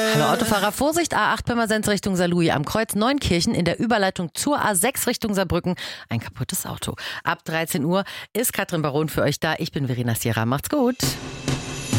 Hallo Autofahrer, Vorsicht, A8 Pirmasens Richtung Saarlouis am Kreuz Neunkirchen in der Überleitung zur A6 Richtung Saarbrücken. Ein kaputtes Auto. Ab 13 Uhr ist Katrin Baron für euch da. Ich bin Verena Sierra. Macht's gut.